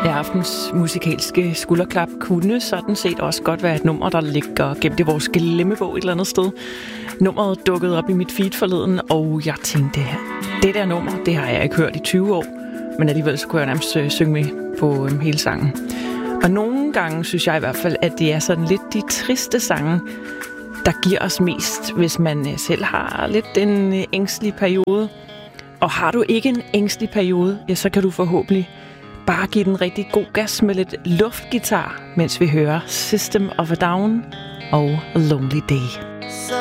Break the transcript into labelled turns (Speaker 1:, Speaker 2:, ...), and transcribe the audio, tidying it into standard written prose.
Speaker 1: Aftens musikalske skulderklap kunne sådan set også godt være et nummer, der ligger gemt i vores glemmebog et eller andet sted. Nummeret dukkede op i mit feed forleden, og jeg tænkte, det der nummer, det har jeg ikke hørt i 20 år, men alligevel så kunne jeg nærmest synge med på hele sangen. Og nogle gange synes jeg i hvert fald, at det er sådan lidt de triste sange, der giver os mest, hvis man selv har lidt en ængstelig periode. Og har du ikke en ængstelig periode, ja, så kan du forhåbentlig bare give den rigtig god gas med lidt luftgitar, mens vi hører System of a Down og Lonely Day.